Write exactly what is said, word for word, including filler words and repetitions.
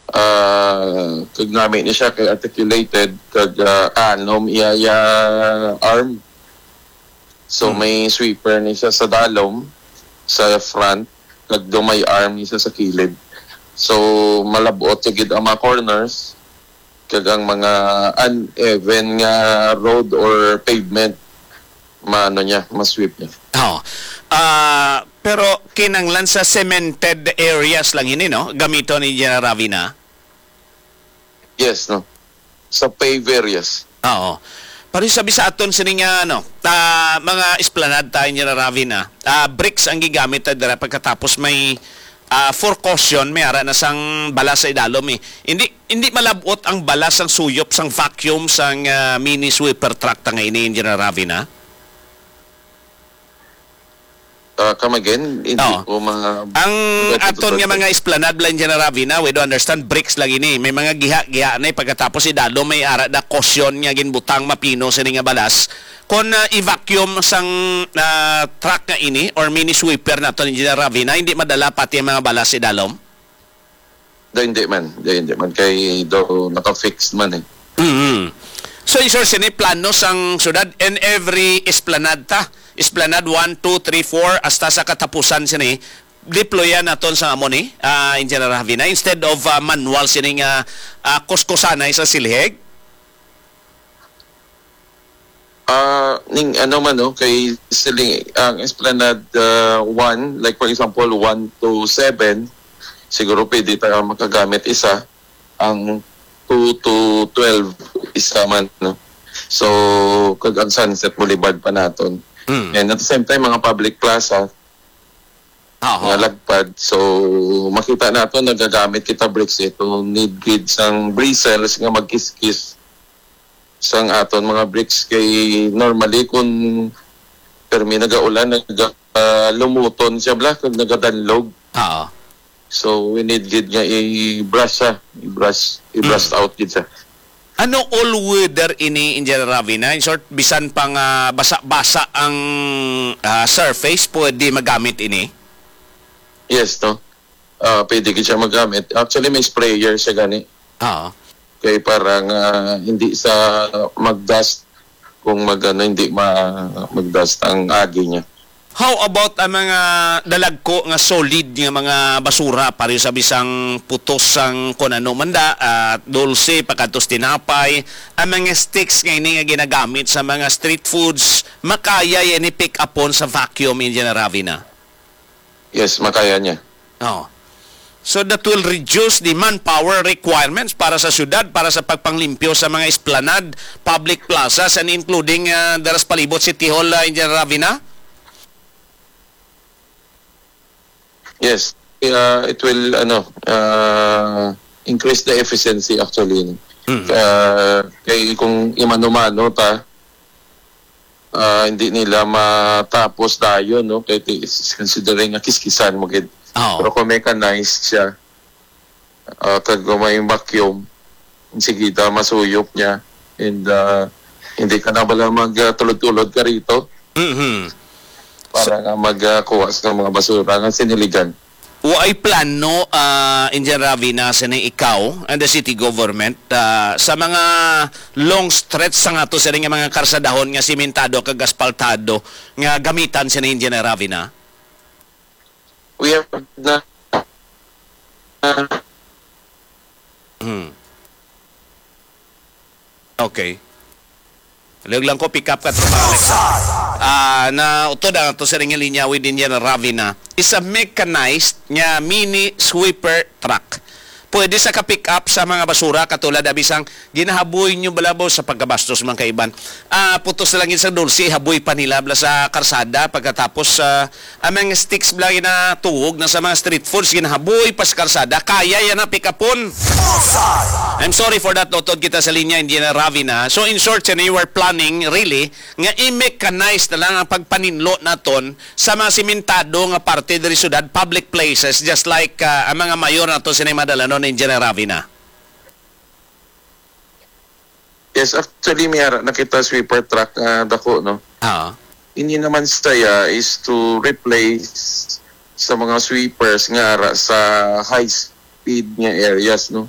uh, kag namin ni siya kay articulated kag uh, anom iya iya arm. So hmm. may sweeper ni siya sa dalom sa front kag may arm ni siya sa kilid. So malabot sa gid ang mga corners kag ang mga uneven nga road or pavement maano niya, ma-sweep niya. Oh. Uh, pero kinanglan sa cemented areas lang ini, no? Gamito ni General Ravina? Yes, no? Sa paved areas. Oo. Paris sabi sa aton sining ano, ta, mga esplanade tayo General Ravina. Uh, bricks ang gigamit dira pagkatapos may uh, for caution may ara na sang balas sa idalom eh. Hindi hindi malabot ang balas sang suyop sang vacuum sang uh, mini sweeper truck ta ngayon ni General Ravina. Uh, come again? Hindi oh. ko mga... Ang aton nga mga esplanade lang dyan na Ravina, we don't understand, bricks lang ini. May mga giha-giha na pagkatapos si Dalo may ara na caution nga ginbutang mapino sa nga balas. Kung uh, i-vacuum sang uh, truck nga ini or mini sweeper na ito ni General Ravina, hindi madala pati ang mga balas si Dalom? Do, hindi man. Do, hindi man. Kay do naka-fixed man eh. Mm-hmm. So, in short, sini plano sang syudad and every esplanade ta. Esplanade one, two, three, four hasta sa katapusan sini deployan naton sa amon ni uh, in General Ravina instead of uh, manual sini nga uh, kuskusanay sa silhig. Ah, uh, ning ano man no kay siling ang uh, Esplanade uh, one like for example one to seven siguro pwede tayo makagamit isa ang two to twelve isa man no. So kag ang Sunset Boulevard pa naton. Mm. And at the same time, mga public plaza, uh-huh. mga lagpad. So, makita nato nagagamit kita bricks ito. Need grid sang bristles nga magkiskis sang aton mga bricks. Kay normally, kung permi nagaulan, naga, uh, lumuton siya bla, kung nagadanlog. Uh-huh. So, we need grid nga i-brush siya. I-brush, i-brush mm. out gid siya. Ano all-weather ini in General Ravina? In short, bisan pang uh, basa-basa ang uh, surface, pwede magamit ini? Yes, no? Uh, pwede siya magamit. Actually, may sprayer siya gani. Oo. Kaya parang uh, hindi sa mag-dust kung mag, ano, hindi ma- mag-dust ang agi niya. How about ang mga dalagko nga solid nga mga basura pareho sa bisang putos sang kun ano manda at uh, dulce pagkatos tinapay ang mga sticks nga ini nga ginagamit sa mga street foods makaya yan i-pick upon sa vacuum in General Ravina? Yes, makaya niya. Oh. So that will reduce the manpower requirements para sa syudad, para sa pagpanglimpyo sa mga esplanade, public plazas and including uh, Daras Palibot City Hall uh, in General Ravina? Yes, uh, it will ano uh, increase the efficiency actually. Mm-hmm. Uh, kay kung imano-mano ta uh, hindi nila matapos dayon no kay considering nga kiskisan mo gid. Oh. Pero kung mechanized siya uh, kag may vacuum sige ta masuyop niya and uh, hindi ka na bala magtulod-tulod ka rito. Mhm. Para nga magkuha sa mga basura nga siniligan. Waay plano uh, in General Ravina sa ikaw and the city government uh, sa mga long stretch sa nga to sa nga mga karsadahon nga simentado kag aspaltado nga gamitan sa in General Ravina? We have na uh, hmm. Okay. Lag lang ko pick up ka uh, na utod ang ito sa ring linya within General Ravina is a mechanized nga mini sweeper truck. Pwede sa ka-pick up sa mga basura katulad abisang ginahaboy nyo balabaw sa pagkabastos mga kaiban. Uh, putos na lang yun sa dulce, haboy pa nila bala sa karsada pagkatapos uh, ang mga sticks bala na tuwog na sa mga street foods ginahaboy pa sa karsada. Kaya yan na pick upon. I'm sorry for that, utod kita sa linya hindi na Ravina. So in short, you were planning really nga i-mechanize na lang ang pagpaninlo naton sa mga simentado nga parte diri syudad, public places just like uh, ang mga mayor nato sa Madalano in General Ravina. Yes, actually may ara nakita sweeper truck uh, dako no. Ah. Ini naman saya is to replace sa mga sweepers nga ara sa high speed nga areas no.